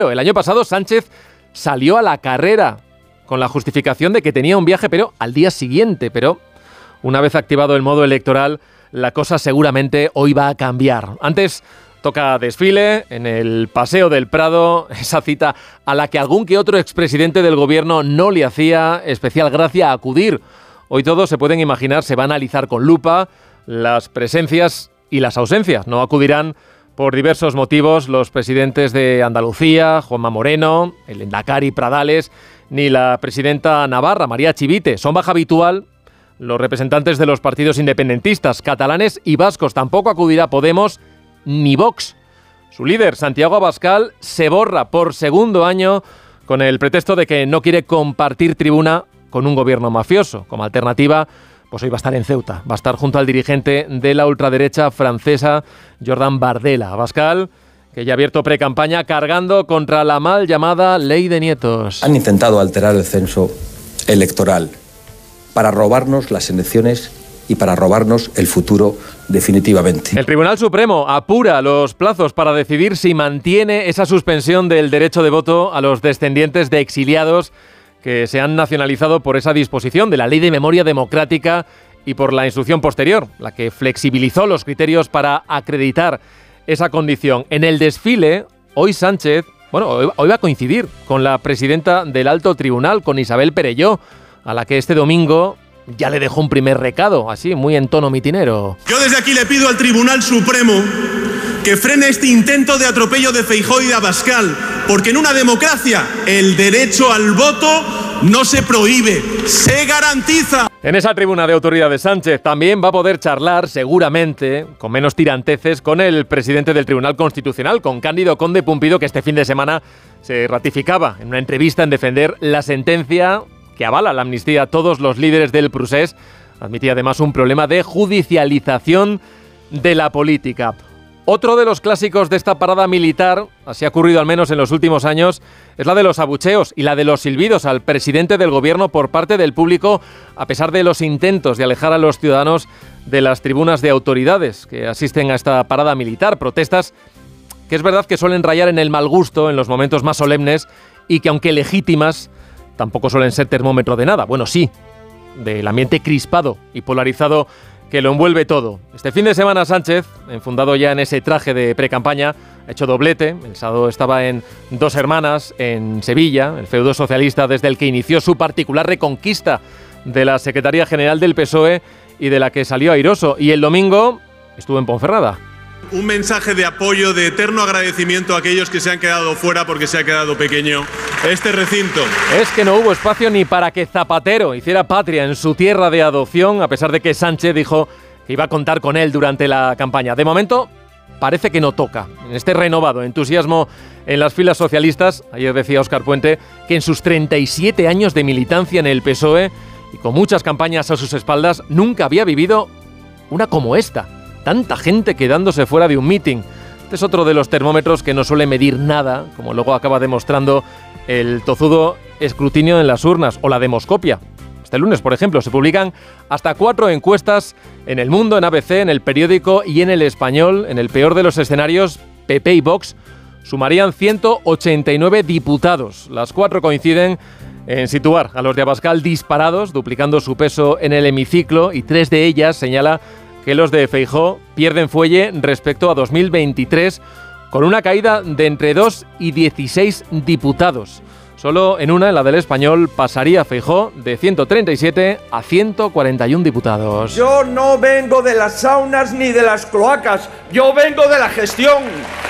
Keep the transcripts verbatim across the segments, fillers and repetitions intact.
El año pasado Sánchez salió a la carrera con la justificación de que tenía un viaje, pero al día siguiente. Pero una vez activado el modo electoral, la cosa seguramente hoy va a cambiar. Antes toca desfile en el Paseo del Prado, esa cita a la que algún que otro expresidente del gobierno no le hacía especial gracia acudir. Hoy todos se pueden imaginar, se va a analizar con lupa las presencias y las ausencias. No acudirán por diversos motivos los presidentes de Andalucía, Juanma Moreno, el Endacari Pradales, ni la presidenta navarra, María Chivite. Son baja habitual los representantes de los partidos independentistas, catalanes y vascos. Tampoco acudirá Podemos ni Vox. Su líder, Santiago Abascal, se borra por segundo año con el pretexto de que no quiere compartir tribuna con un gobierno mafioso. Como alternativa, pues hoy va a estar en Ceuta, va a estar junto al dirigente de la ultraderecha francesa, Jordan Bardella. Abascal, que ya ha abierto precampaña cargando contra la mal llamada Ley de Nietos. Han intentado alterar el censo electoral para robarnos las elecciones y para robarnos el futuro definitivamente. El Tribunal Supremo apura los plazos para decidir si mantiene esa suspensión del derecho de voto a los descendientes de exiliados que se han nacionalizado por esa disposición de la Ley de Memoria Democrática y por la instrucción posterior, la que flexibilizó los criterios para acreditar esa condición. En el desfile, hoy Sánchez, bueno, hoy va a coincidir con la presidenta del Alto Tribunal, con Isabel Perelló, a la que este domingo ya le dejó un primer recado, así, muy en tono mitinero. Yo desde aquí le pido al Tribunal Supremo que frene este intento de atropello de Feijóo y de Abascal, porque en una democracia el derecho al voto no se prohíbe, se garantiza. En esa tribuna de autoridad de Sánchez también va a poder charlar, seguramente, con menos tiranteces, con el presidente del Tribunal Constitucional, con Cándido Conde Pumpido, que este fin de semana se ratificaba en una entrevista en defender la sentencia que avala la amnistía a todos los líderes del procés. Admitía además un problema de judicialización de la política. Otro de los clásicos de esta parada militar, así ha ocurrido al menos en los últimos años, es la de los abucheos y la de los silbidos al presidente del gobierno por parte del público, a pesar de los intentos de alejar a los ciudadanos de las tribunas de autoridades que asisten a esta parada militar. Protestas que es verdad que suelen rayar en el mal gusto en los momentos más solemnes y que, aunque legítimas, tampoco suelen ser termómetro de nada. Bueno, sí, del ambiente crispado y polarizado que lo envuelve todo. Este fin de semana Sánchez, enfundado ya en ese traje de precampaña, ha hecho doblete. El sábado estaba en Dos Hermanas, en Sevilla, el feudo socialista desde el que inició su particular reconquista de la Secretaría General del P S O E y de la que salió airoso. Y el domingo estuvo en Ponferrada. Un mensaje de apoyo, de eterno agradecimiento a aquellos que se han quedado fuera porque se ha quedado pequeño este recinto. Es que no hubo espacio ni para que Zapatero hiciera patria en su tierra de adopción, a pesar de que Sánchez dijo que iba a contar con él durante la campaña. De momento, parece que no toca. En este renovado entusiasmo en las filas socialistas, ayer decía Óscar Puente que en sus treinta y siete años de militancia en el P S O E y con muchas campañas a sus espaldas, nunca había vivido una como esta. Tanta gente quedándose fuera de un mitin. Este es otro de los termómetros que no suele medir nada, como luego acaba demostrando el tozudo escrutinio en las urnas o la demoscopia. Este lunes, por ejemplo, se publican hasta cuatro encuestas en El Mundo, en A B C, en El Periódico y en El Español. En el peor de los escenarios, P P y Vox sumarían ciento ochenta y nueve diputados. Las cuatro coinciden en situar a los de Abascal disparados, duplicando su peso en el hemiciclo, y tres de ellas señala que los de Feijóo pierden fuelle respecto a dos mil veintitrés, con una caída de entre dos y dieciséis diputados. Solo en una, en la del Español, pasaría Feijóo de ciento treinta y siete a ciento cuarenta y uno diputados. Yo no vengo de las saunas ni de las cloacas, yo vengo de la gestión,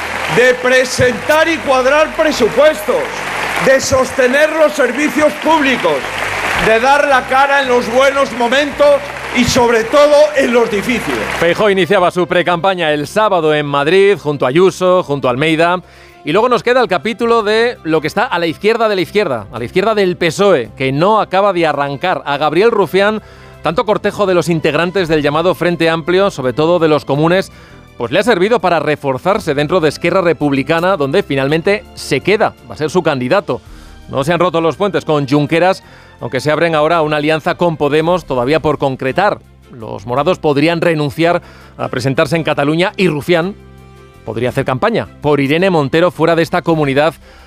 de presentar y cuadrar presupuestos, de sostener los servicios públicos, de dar la cara en los buenos momentos y sobre todo en los difíciles. Feijóo iniciaba su precampaña el sábado en Madrid, junto a Ayuso, junto a Almeida. Y luego nos queda el capítulo de lo que está a la izquierda de la izquierda, a la izquierda del P S O E, que no acaba de arrancar. A Gabriel Rufián, tanto cortejo de los integrantes del llamado Frente Amplio, sobre todo de los comunes, pues le ha servido para reforzarse dentro de Esquerra Republicana, donde finalmente se queda, va a ser su candidato. No se han roto los puentes con Junqueras, aunque se abren ahora una alianza con Podemos todavía por concretar. Los morados podrían renunciar a presentarse en Cataluña y Rufián podría hacer campaña por Irene Montero fuera de esta comunidad